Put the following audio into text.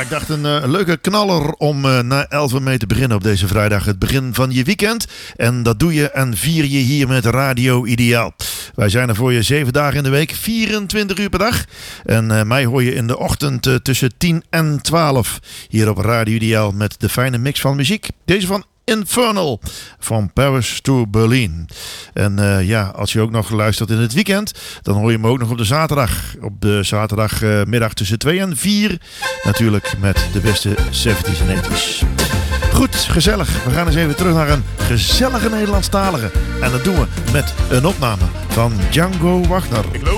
dacht een leuke knaller om na 11 mee te beginnen op deze vrijdag. Het begin van je weekend. En dat doe je en vier je hier met Radio Ideaal. Wij zijn er voor je 7 dagen in de week, 24 uur per dag. En mij hoor je in de ochtend tussen 10 en 12 hier op Radio Ideaal met de fijne mix van muziek. Deze van Infernal, van Paris to Berlin. En als je ook nog luistert in het weekend, dan hoor je me ook nog op de zaterdag. Op de zaterdagmiddag tussen 2 en 4. Natuurlijk met de beste 70s en 80s. Goed, gezellig. We gaan eens even terug naar een gezellige Nederlandstalige. En dat doen we met een opname van Django Wagner.